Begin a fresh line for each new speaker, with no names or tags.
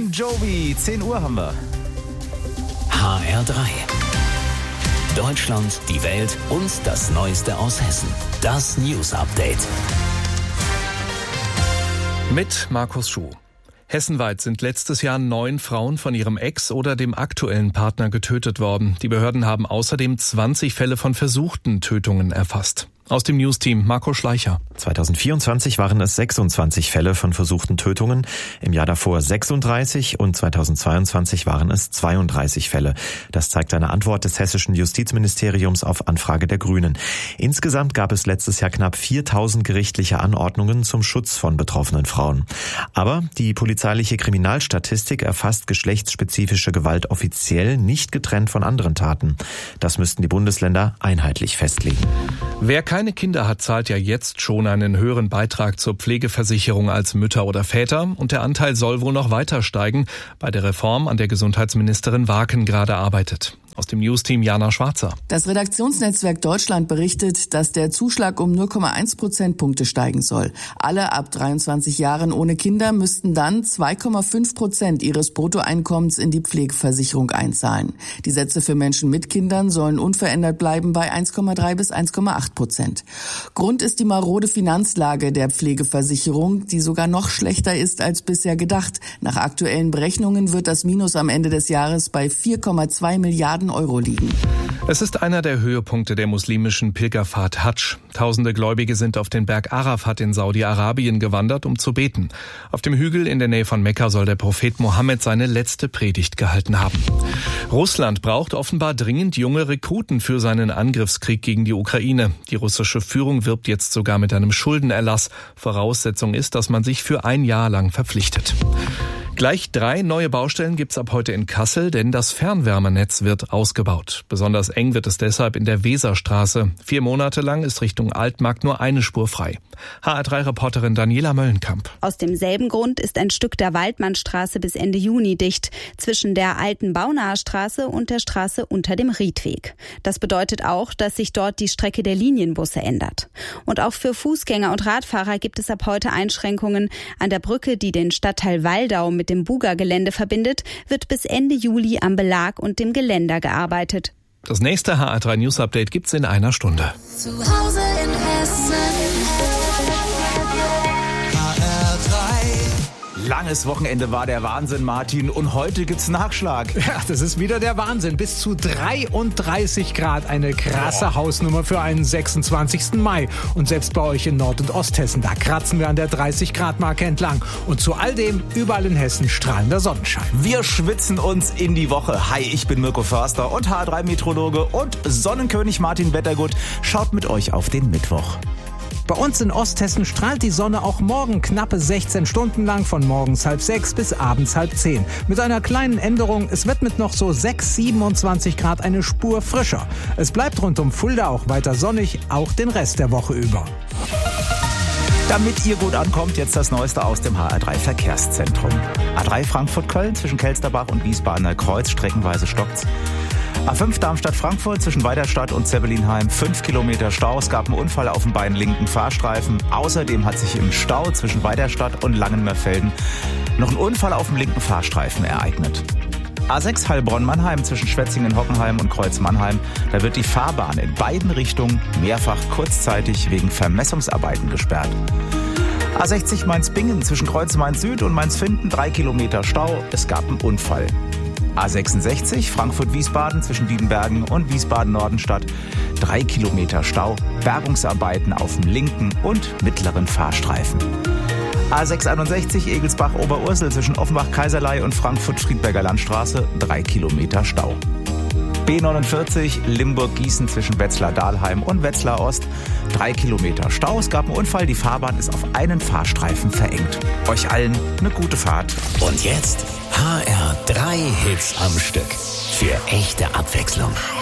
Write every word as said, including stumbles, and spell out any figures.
Bon Jovi. zehn Uhr haben wir.
H R drei. Deutschland, die Welt und das Neueste aus Hessen. Das News Update.
Mit Markus Schuh. Hessenweit sind letztes Jahr neun Frauen von ihrem Ex oder dem aktuellen Partner getötet worden. Die Behörden haben außerdem zwanzig Fälle von versuchten Tötungen erfasst. Aus dem Newsteam Marco Schleicher.
zwanzig vierundzwanzig waren es sechsundzwanzig Fälle von versuchten Tötungen, im Jahr davor sechsunddreißig und zweitausendzweiundzwanzig waren es zweiunddreißig Fälle. Das zeigt eine Antwort des hessischen Justizministeriums auf Anfrage der Grünen. Insgesamt gab es letztes Jahr knapp viertausend gerichtliche Anordnungen zum Schutz von betroffenen Frauen. Aber die polizeiliche Kriminalstatistik erfasst geschlechtsspezifische Gewalt offiziell nicht getrennt von anderen Taten. Das müssten die Bundesländer einheitlich festlegen.
Wer keine Kinder hat, zahlt ja jetzt schon einen höheren Beitrag zur Pflegeversicherung als Mütter oder Väter und der Anteil soll wohl noch weiter steigen bei der Reform, an der Gesundheitsministerin Waken gerade arbeitet. Aus dem Newsteam Jana Schwarzer.
Das Redaktionsnetzwerk Deutschland berichtet, dass der Zuschlag um null Komma eins Prozentpunkte steigen soll. Alle ab dreiundzwanzig Jahren ohne Kinder müssten dann zwei Komma fünf Prozent ihres Bruttoeinkommens in die Pflegeversicherung einzahlen. Die Sätze für Menschen mit Kindern sollen unverändert bleiben bei eins Komma drei bis eins Komma acht Prozent. Grund ist die marode Finanzlage der Pflegeversicherung, die sogar noch schlechter ist als bisher gedacht. Nach aktuellen Berechnungen wird das Minus am Ende des Jahres bei vier Komma zwei Milliarden Euro liegen.
Es ist einer der Höhepunkte der muslimischen Pilgerfahrt Hadsch. Tausende Gläubige sind auf den Berg Arafat in Saudi-Arabien gewandert, um zu beten. Auf dem Hügel in der Nähe von Mekka soll der Prophet Mohammed seine letzte Predigt gehalten haben. Russland braucht offenbar dringend junge Rekruten für seinen Angriffskrieg gegen die Ukraine. Die russische Führung wirbt jetzt sogar mit einem Schuldenerlass. Voraussetzung ist, dass man sich für ein Jahr lang verpflichtet. Gleich drei neue Baustellen gibt's ab heute in Kassel, denn das Fernwärmenetz wird ausgebaut. Besonders eng wird es deshalb in der Weserstraße. Vier Monate lang ist Richtung Altmarkt nur eine Spur frei. H R drei Reporterin Daniela Möllenkamp.
Aus demselben Grund ist ein Stück der Waldmannstraße bis Ende Juni dicht, zwischen der alten Baunaher Straße und der Straße unter dem Riedweg. Das bedeutet auch, dass sich dort die Strecke der Linienbusse ändert. Und auch für Fußgänger und Radfahrer gibt es ab heute Einschränkungen. An der Brücke, die den Stadtteil Waldau mit dem Buga-Gelände verbindet, wird bis Ende Juli am Belag und dem Geländer gearbeitet.
Das nächste H R drei News Update gibt's in einer Stunde.
Zu Hause in Hessen. H R drei.
Langes Wochenende war der Wahnsinn, Martin. Und heute gibt's Nachschlag.
Ja, das ist wieder der Wahnsinn. Bis zu dreiunddreißig Grad. Eine krasse Boah. Hausnummer für einen sechsundzwanzigsten Mai. Und selbst bei euch in Nord- und Osthessen, da kratzen wir an der dreißig Grad Marke entlang. Und zu all dem überall in Hessen strahlender Sonnenschein.
Wir schwitzen uns in die Woche. Hi, ich bin Mirko Förster und H R drei Meteorologe und Sonnenkönig Martin Wettergut schaut mit euch auf den Mittwoch.
Bei uns in Osthessen strahlt die Sonne auch morgen knappe sechzehn Stunden lang, von morgens halb sechs bis abends halb zehn. Mit einer kleinen Änderung, es wird mit noch so sechs, siebenundzwanzig Grad eine Spur frischer. Es bleibt rund um Fulda auch weiter sonnig, auch den Rest der Woche über.
Damit ihr gut ankommt, jetzt das Neueste aus dem H R drei Verkehrszentrum. A drei Frankfurt-Köln zwischen Kelsterbach und Wiesbadener Kreuz, streckenweise stockt's. A fünf Darmstadt-Frankfurt zwischen Weiderstadt und Zeppelinheim, fünf Kilometer Stau. Es gab einen Unfall auf dem beiden linken Fahrstreifen. Außerdem hat sich im Stau zwischen Weiderstadt und Langenmerfelden noch ein Unfall auf dem linken Fahrstreifen ereignet. A sechs Heilbronn-Mannheim zwischen Schwetzingen-Hockenheim und Kreuz-Mannheim. Da wird die Fahrbahn in beiden Richtungen mehrfach kurzzeitig wegen Vermessungsarbeiten gesperrt. A sechzig Mainz-Bingen zwischen Kreuz-Mainz-Süd und Mainz-Finden, drei Kilometer Stau. Es gab einen Unfall. A sechsundsechzig Frankfurt-Wiesbaden zwischen Diedenbergen und Wiesbaden-Nordenstadt, drei Kilometer Stau, Bergungsarbeiten auf dem linken und mittleren Fahrstreifen. A sechshunderteinundsechzig Egelsbach-Oberursel zwischen Offenbach-Kaiserlei und Frankfurt-Friedberger Landstraße, drei Kilometer Stau. B neunundvierzig Limburg-Gießen zwischen Wetzlar-Dahlheim und Wetzlar-Ost, drei Kilometer Stau. Es gab einen Unfall, die Fahrbahn ist auf einen Fahrstreifen verengt. Euch allen eine gute Fahrt.
Und jetzt H R drei Hits am Stück. Für echte Abwechslung.